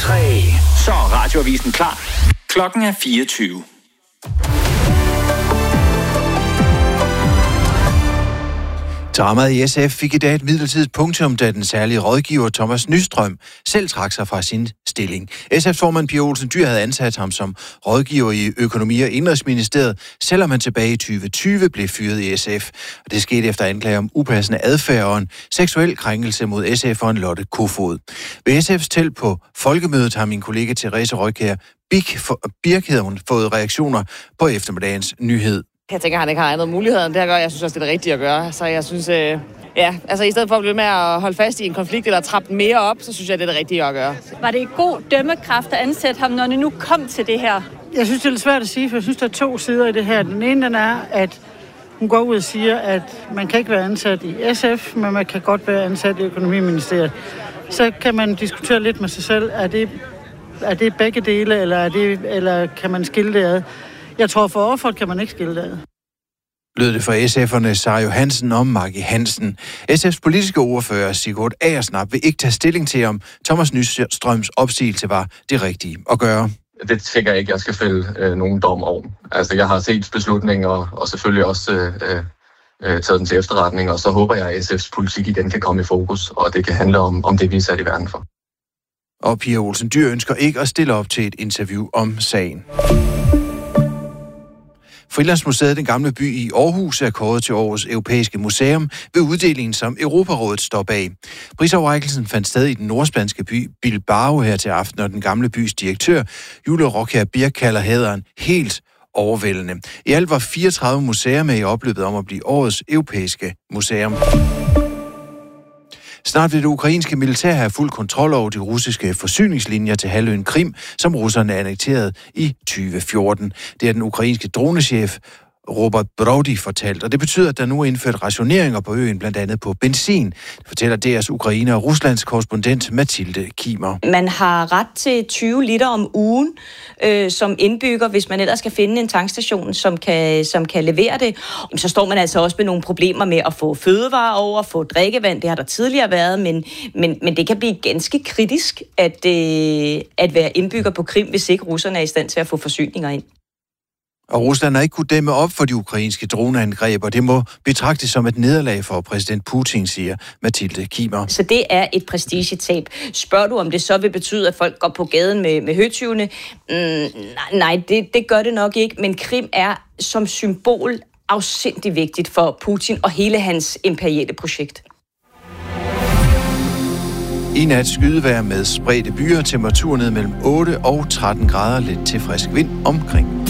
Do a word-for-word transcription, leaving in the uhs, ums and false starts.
tre. Så er radioavisen klar. Klokken er fireogtyve. Dramaet i S F fik i dag et midlertidigt punktum, da den særlige rådgiver Thomas Nystrøm selv trak sig fra sin stilling. S F's-formand Pia Olsen Dyhr havde ansat ham som rådgiver i Økonomi- og Indenrigsministeriet, selvom han tilbage i tyve tyve blev fyret i S F. Og det skete efter anklager om upassende adfærd og en seksuel krænkelse mod S F'eren Lotte Kofod. Ved S F's telt på folkemødet har min kollega Therese Røykjær Birk havde hun fået reaktioner på eftermiddagens nyhed. Jeg tænker, at han ikke har andet muligheder end det at gøre. Jeg synes også, det er det rigtige at gøre. Så jeg synes, øh, ja, altså i stedet for at blive med at holde fast i en konflikt eller trappe den mere op, så synes jeg, det er det rigtige at gøre. Var det god dømmekraft at ansætte ham, når det nu kom til det her? Jeg synes, det er lidt svært at sige, for jeg synes, der er to sider i det her. Den ene, den er, at hun går ud og siger, at man kan ikke være ansat i S F, men man kan godt være ansat i Økonomiministeriet. Så kan man diskutere lidt med sig selv, er det, er det begge dele, eller, er det, eller kan man skille det ad? Jeg tror, for offeret kan man ikke skille det ad. Lød det for S F'erne Sara Johansen og Maggie Hansen. S F's politiske ordfører Sigurd Agersnap vil ikke tage stilling til, om Thomas Nystrøms opsigelse var det rigtige at gøre. Det tænker jeg ikke, jeg skal fælde øh, nogen dom over. Altså, jeg har set beslutningen og, og selvfølgelig også øh, øh, taget den til efterretning, og så håber jeg, at S F's politik igen kan komme i fokus, og det kan handle om, om det, vi er sat i verden for. Og Pia Olsen Dyhr ønsker ikke at stille op til et interview om sagen. Frilandsmuseet Den Gamle By i Aarhus er kåret til årets europæiske museum ved uddelingen, som Europarådet står bag. Prisoverrækkelsen fandt sted i den nordspanske by Bilbao her til aften, og Den Gamle Bys direktør, Julie Røykjær Birk, kalder hæderen helt overvældende. I alt var fireogtredive museer med i opløbet om at blive årets europæiske museum. Snart vil det ukrainske militær have fuld kontrol over de russiske forsyningslinjer til halvøen Krim, som russerne annekterede i tyve fjorten. Det er den ukrainske dronechef Robert Brody fortalt, og det betyder, at der nu er indført rationeringer på øen, blandt andet på benzin. Det fortæller D R's Ukraine og Ruslands korrespondent Mathilde Kimer. Man har ret til tyve liter om ugen øh, som indbygger, hvis man ellers skal finde en tankstation, som kan, som kan levere det. Så står man altså også med nogle problemer med at få fødevarer over, få drikkevand. Det har der tidligere været, men, men, men det kan blive ganske kritisk at, øh, at være indbygger på Krim, hvis ikke russerne er i stand til at få forsyninger ind. Og Rusland har ikke kunnet dæmme op for de ukrainske droneangreb, og det må betragtes som et nederlag for præsident Putin, siger Mathilde Kimer. Så det er et prestigetab. Spørger du, om det så vil betyde, at folk går på gaden med, med høtyvene? Mm, nej, det, det gør det nok ikke, men Krim er som symbol afsindig vigtigt for Putin og hele hans imperiale projekt. I nat skydevejr med spredte byer, temperatur ned mellem otte og tretten grader, lidt til frisk vind omkring